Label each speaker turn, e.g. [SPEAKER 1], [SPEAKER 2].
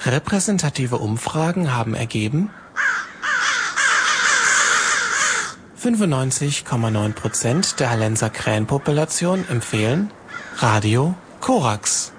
[SPEAKER 1] Repräsentative Umfragen haben ergeben: 95,9% der Hallenser Krähenpopulation empfehlen Radio Korax.